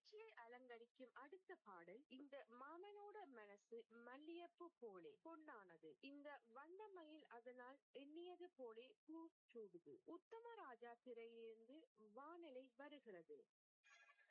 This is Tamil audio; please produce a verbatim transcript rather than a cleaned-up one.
காட்சியை அலங்கரிக்கும் அடுத்த பாடல் இந்த மாமனோட மனசு மல்லியப்பு போலே பொன்னானது இந்த வண்ணமயில் அதனால் எண்ணியது போலே பூ சூடுது. உத்தமராஜா திரையிலிருந்து வானிலை வருகிறது.